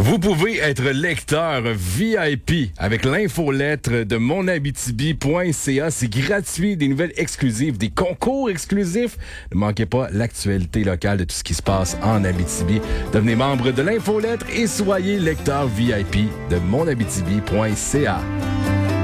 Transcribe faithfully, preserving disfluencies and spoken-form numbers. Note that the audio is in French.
Vous pouvez être lecteur V I P avec l'infolettre de mon abitibi point c a. C'est gratuit, des nouvelles exclusives, des concours exclusifs. Ne manquez pas l'actualité locale de tout ce qui se passe en Abitibi. Devenez membre de l'infolettre et soyez lecteur V I P de mon abitibi point c a.